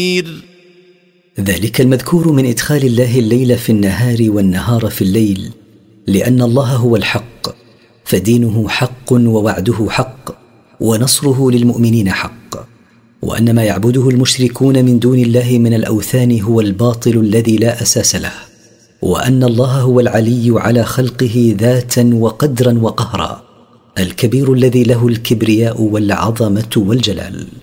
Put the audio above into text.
ذلك المذكور من إدخال الله الليل في النهار والنهار في الليل، لأن الله هو الحق، فدينه حق ووعده حق ونصره للمؤمنين حق، وأن ما يعبده المشركون من دون الله من الأوثان هو الباطل الذي لا أساس له، وأن الله هو العلي على خلقه ذاتا وقدرا وقهرا، الكبير الذي له الكبرياء والعظمة والجلال.